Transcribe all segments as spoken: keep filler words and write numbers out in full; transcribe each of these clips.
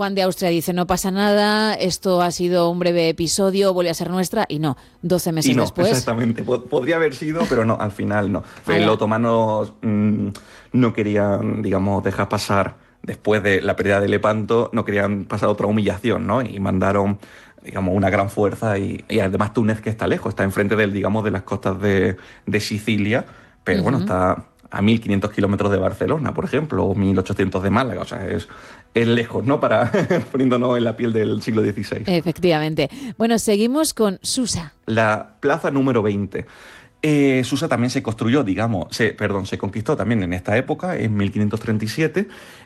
Juan de Austria dice, no pasa nada, esto ha sido un breve episodio, vuelve a ser nuestra, y no, doce meses y no, después. Exactamente, podría haber sido, pero no, al final no. Los otomanos mmm, no querían, digamos, dejar pasar, después de la pérdida de Lepanto, no querían pasar otra humillación, ¿no? Y mandaron, digamos, una gran fuerza, y, y además Túnez, que está lejos, está enfrente del, digamos, de las costas de, de Sicilia, pero uh-huh. bueno, está a mil quinientos kilómetros de Barcelona, por ejemplo, o mil ochocientos de Málaga, o sea, es, es lejos, ¿no? Para poniéndonos en la piel del siglo dieciséis. Efectivamente. Bueno, seguimos con Susa. La plaza número veinte. Eh, Susa también se construyó, digamos, se, perdón, se conquistó también en esta época, en mil quinientos treinta y siete,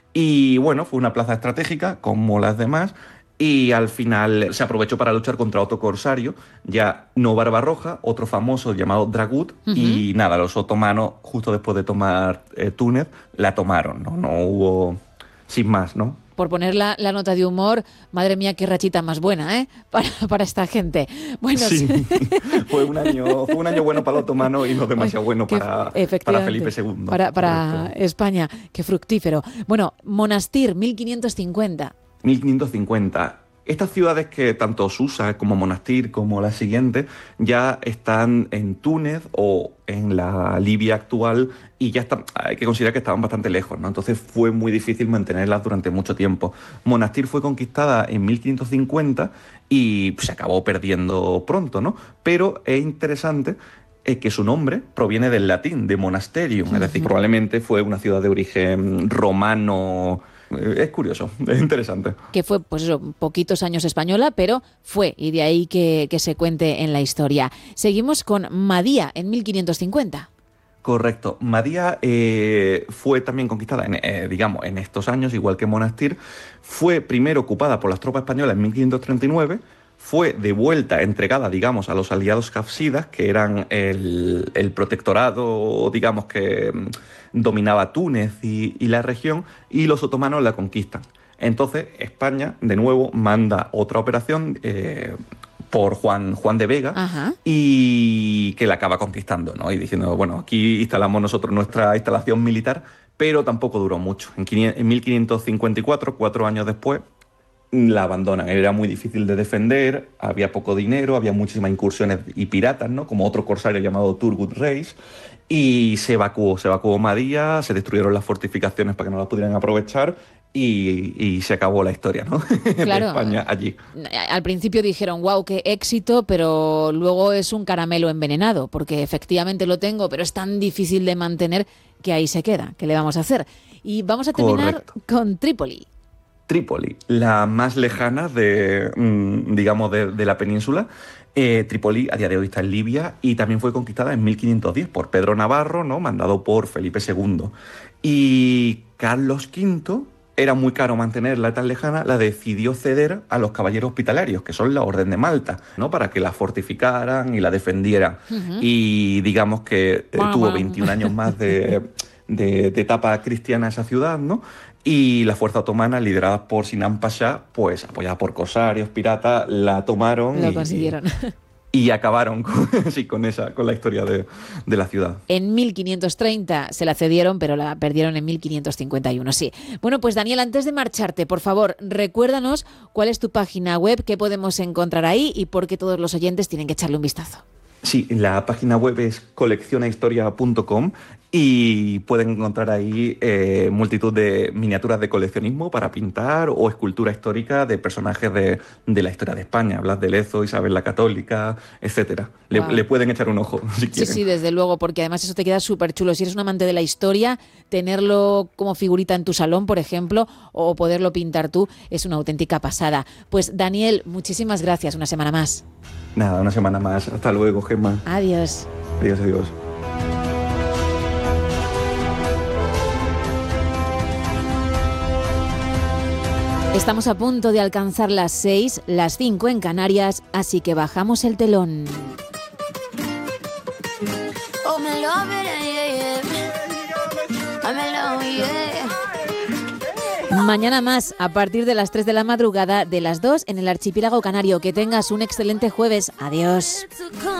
y bueno, fue una plaza estratégica, como las demás, y al final se aprovechó para luchar contra otro corsario, ya no Barbarroja, otro famoso llamado Dragut, uh-huh. y nada, los otomanos, justo después de tomar eh, Túnez, la tomaron, ¿no? No hubo, sin más, ¿no? Por poner la, la nota de humor, madre mía, qué rachita más buena, ¿eh? Para, para esta gente. Bueno, sí, fue un año, fue un año bueno para los otomanos y no demasiado bueno que, para, para Felipe segundo. Para, para España, qué fructífero. Bueno, Monastir, mil quinientos cincuenta. mil quinientos cincuenta. Estas ciudades que tanto Susa como Monastir como las siguientes ya están en Túnez o en la Libia actual y ya están, hay que considerar que estaban bastante lejos, ¿no? Entonces fue muy difícil mantenerlas durante mucho tiempo. Monastir fue conquistada en mil quinientos cincuenta y pues, se acabó perdiendo pronto, ¿no? Pero es interesante eh, que su nombre proviene del latín, de monasterium, uh-huh. es decir, probablemente fue una ciudad de origen romano. Es curioso, es interesante. Que fue, pues eso, poquitos años española, pero fue, y de ahí que, que se cuente en la historia. Seguimos con Madía, en mil quinientos cincuenta. Correcto. Madía eh, fue también conquistada, en, eh, digamos, en estos años, igual que Monastir. Fue primero ocupada por las tropas españolas en mil quinientos treinta y nueve, fue de vuelta entregada, digamos, a los aliados hafsidas, que eran el, el protectorado, digamos, que dominaba Túnez y, y la región, y los otomanos la conquistan. Entonces, España, de nuevo, manda otra operación eh, por Juan, Juan de Vega, Ajá. y que la acaba conquistando, ¿no? Y diciendo, bueno, aquí instalamos nosotros nuestra instalación militar, pero tampoco duró mucho. En mil quinientos cincuenta y cuatro, cuatro años después, la abandonan. Era muy difícil de defender, había poco dinero, había muchísimas incursiones y piratas, ¿no? Como otro corsario llamado Turgut Reis, y se evacuó, se evacuó Madía, se destruyeron las fortificaciones para que no las pudieran aprovechar y, y se acabó la historia, ¿no? Claro, de España allí. Al principio dijeron, wow, qué éxito, pero luego es un caramelo envenenado, porque efectivamente lo tengo, pero es tan difícil de mantener que ahí se queda. ¿Qué le vamos a hacer? Y vamos a terminar Correcto. con Trípoli. Trípoli, la más lejana de, digamos, de, de la península. Eh, Trípoli a día de hoy está en Libia y también fue conquistada en mil quinientos diez por Pedro Navarro, ¿no? Mandado por Felipe segundo. Y Carlos quinto, era muy caro mantenerla tan lejana, la decidió ceder a los caballeros hospitalarios, que son la Orden de Malta, ¿no? Para que la fortificaran y la defendieran. Uh-huh. Y digamos que eh, tuvo veintiún años más de, de, de etapa cristiana esa ciudad, ¿no? Y la fuerza otomana, liderada por Sinan Pasha, pues apoyada por corsarios, piratas, la tomaron. Lo y, consiguieron. Y, y acabaron con, sí, con, esa, con la historia de, de la ciudad. En mil quinientos treinta se la cedieron, pero la perdieron en mil quinientos cincuenta y uno, sí. Bueno, pues Daniel, antes de marcharte, por favor, recuérdanos cuál es tu página web, qué podemos encontrar ahí y por qué todos los oyentes tienen que echarle un vistazo. Sí, la página web es coleccionahistoria punto com y pueden encontrar ahí eh, multitud de miniaturas de coleccionismo para pintar o escultura histórica de personajes de, de la historia de España. Blas de Lezo, Isabel la Católica, etcétera. Le, wow. le pueden echar un ojo si sí, quieren. Sí, sí, desde luego, porque además eso te queda súper chulo. Si eres un amante de la historia, tenerlo como figurita en tu salón, por ejemplo, o poderlo pintar tú, es una auténtica pasada. Pues Daniel, muchísimas gracias, una semana más. Nada, una semana más. Hasta luego, Gemma. Adiós. Adiós, adiós. Estamos a punto de alcanzar las seis, las cinco en Canarias, así que bajamos el telón. Mañana más, a partir de las tres de la madrugada, de las dos en el archipiélago canario. Que tengas un excelente jueves. Adiós.